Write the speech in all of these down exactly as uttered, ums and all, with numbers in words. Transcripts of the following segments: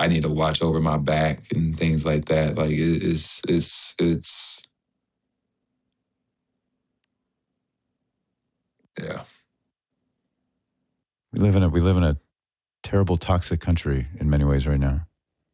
I need to watch over my back and things like that. Like it, it's, it's, it's, yeah. We live in a, we live in a terrible, toxic country in many ways right now.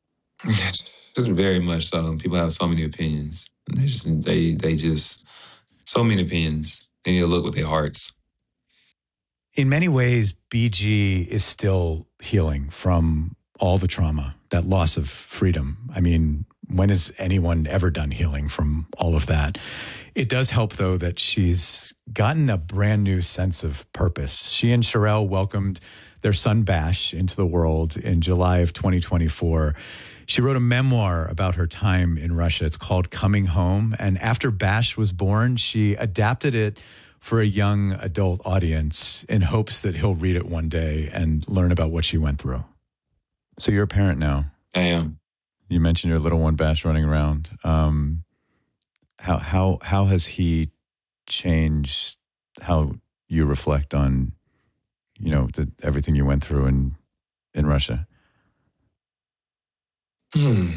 Very much so. People have so many opinions. They just, they, they just, so many opinions. They need to look with their hearts. In many ways, B G is still healing from all the trauma, that loss of freedom. I mean, when has anyone ever done healing from all of that? It does help, though, that she's gotten a brand new sense of purpose. She and Cherelle welcomed their son, Bash, into the world in July of twenty twenty-four. She wrote a memoir about her time in Russia. It's called Coming Home. And after Bash was born, she adapted it for a young adult audience in hopes that he'll read it one day and learn about what she went through. So you're a parent now. I am. You mentioned your little one, Bash, running around. Um, how how how has he changed how you reflect on, you know, the, everything you went through in in Russia? Hmm.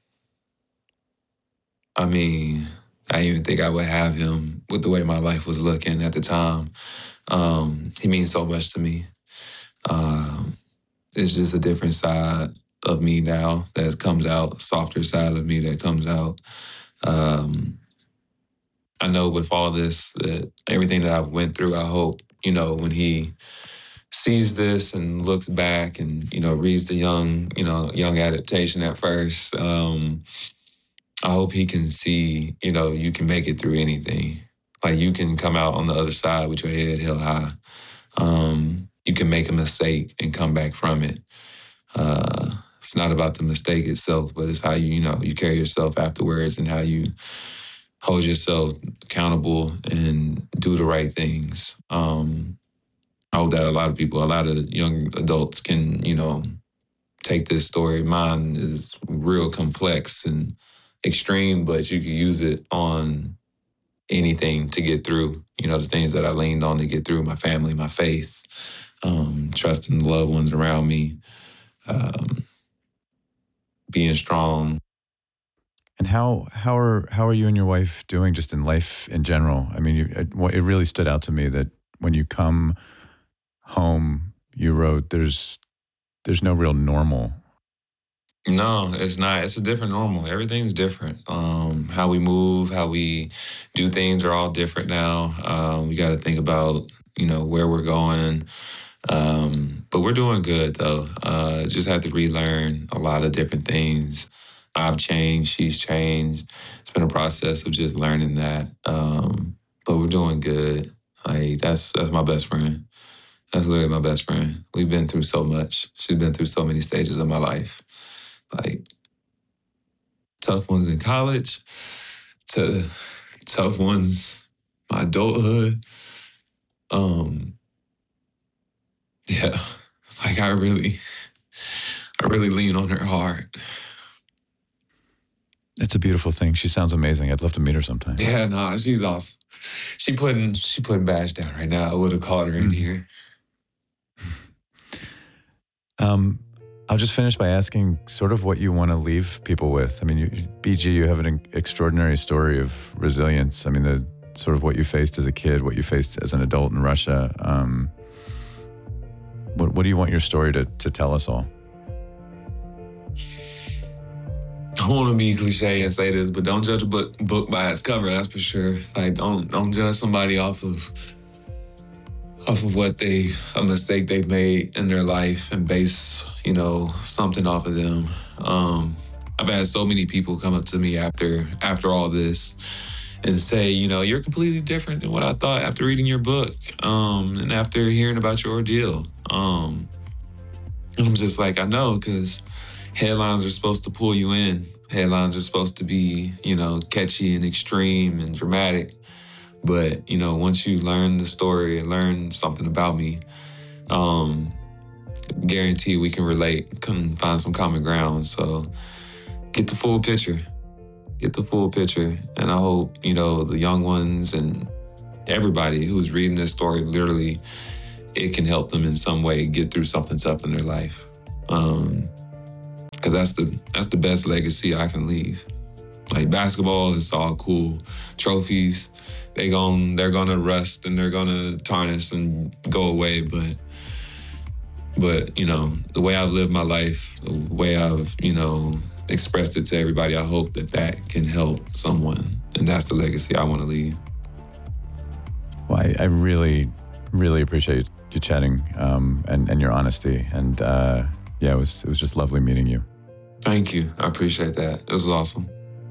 I mean, I didn't even think I would have him with the way my life was looking at the time. Um, he means so much to me. Um, it's just a different side of me now that comes out, softer side of me that comes out. Um, I know with all this, that everything that I've went through, I hope, you know, when he sees this and looks back and, you know, reads the young, you know, young adaptation at first, um, I hope he can see, you know, you can make it through anything. Like you can come out on the other side with your head held high. Um, you can make a mistake and come back from it. Uh, it's not about the mistake itself, but it's how you, you know, you carry yourself afterwards and how you hold yourself accountable and do the right things. Um, I hope that a lot of people, a lot of young adults can, you know, take this story. Mine is real complex and extreme, but you can use it on anything to get through. You know, the things that I leaned on to get through, my family, my faith, um, trusting the loved ones around me, um, being strong. And how how are how are you and your wife doing just in life in general? I mean, you, it, it really stood out to me that when you come home, you wrote, there's there's no real normal. No, it's not. It's a different normal. Everything's different. Um, how we move, how we do things are all different now. Um, we got to think about, you know, where we're going. Um, but we're doing good, though. Uh, just had to relearn a lot of different things. I've changed. She's changed. It's been a process of just learning that. Um, but we're doing good. Like that's that's my best friend. That's literally my best friend. We've been through so much. She's been through so many stages of my life. Like tough ones in college to tough ones my adulthood. Um, yeah, like I really, I really lean on her hard. It's a beautiful thing. She sounds amazing. I'd love to meet her sometime. Yeah, no, nah, she's awesome. She putting she putting Bash down right now. I would have called her in mm-hmm. here. Um. I'll just finish by asking sort of what you want to leave people with. I mean, you, B G, you have an extraordinary story of resilience. I mean, the sort of what you faced as a kid, what you faced as an adult in Russia. Um, what, what do you want your story to, to tell us all? I want to be cliche and say this, but don't judge a book, book by its cover, that's for sure. Like, don't don't judge somebody off of off of what they, a mistake they've made in their life and base, you know, something off of them. Um, I've had so many people come up to me after after all this and say, you know, you're completely different than what I thought after reading your book um, and after hearing about your ordeal. Um, and I'm just like, I know, because headlines are supposed to pull you in. Headlines are supposed to be, you know, catchy and extreme and dramatic. But, you know, once you learn the story and learn something about me, um, guarantee we can relate, can find some common ground. So get the full picture. Get the full picture. And I hope, you know, the young ones and everybody who's reading this story, literally, it can help them in some way get through something tough in their life. Um, because because that's the that's the best legacy I can leave. Like basketball, it's all cool. Trophies, they gon' they're gonna rust and they're gonna tarnish and go away. But but you know, the way I've lived my life, the way I've you know expressed it to everybody, I hope that that can help someone, and that's the legacy I want to leave. Well, I, I really, really appreciate you chatting um, and and your honesty, and uh, yeah, it was it was just lovely meeting you. Thank you. I appreciate that. This was awesome.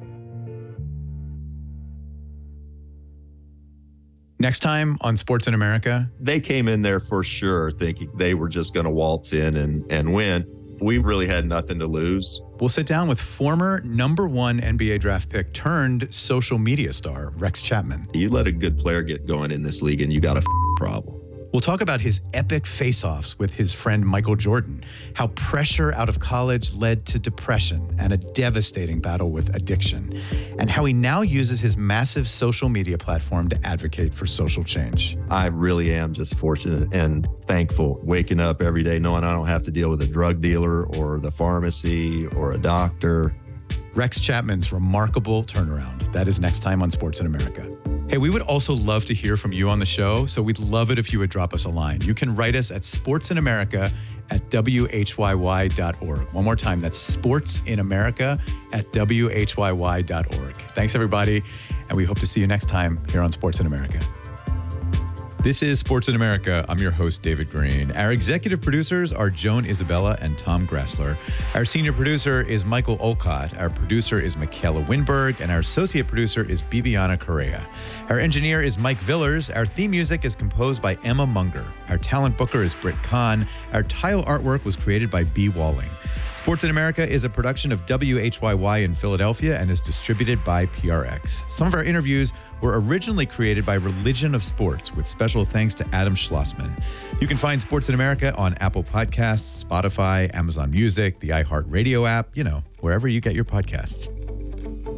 Next time on Sports in America. They came in there for sure thinking they were just going to waltz in and, and win. We really had nothing to lose. We'll sit down with former number one N B A draft pick turned social media star, Rex Chapman. You let a good player get going in this league and you got a problem. We'll talk about his epic face-offs with his friend Michael Jordan, how pressure out of college led to depression and a devastating battle with addiction, and how he now uses his massive social media platform to advocate for social change. I really am just fortunate and thankful waking up every day knowing I don't have to deal with a drug dealer or the pharmacy or a doctor. Rex Chapman's remarkable turnaround. That is next time on Sports in America. Hey, we would also love to hear from you on the show, so we'd love it if you would drop us a line. You can write us at sportsinamerica at w h y y dot org. One more time, that's sportsinamerica at w h y y dot org. Thanks, everybody, and we hope to see you next time here on Sports in America. This is Sports in America. I'm your host, David Green. Our executive producers are Joan Isabella and Tom Gressler. Our senior producer is Michael Olcott. Our producer is Michaela Winberg. And our associate producer is Bibiana Correa. Our engineer is Mike Villers. Our theme music is composed by Emma Munger. Our talent booker is Britt Kahn. Our tile artwork was created by B. Walling. Sports in America is a production of W H Y Y in Philadelphia and is distributed by P R X. Some of our interviews were originally created by Religion of Sports, with special thanks to Adam Schlossman. You can find Sports in America on Apple Podcasts, Spotify, Amazon Music, the iHeartRadio app, you know, wherever you get your podcasts.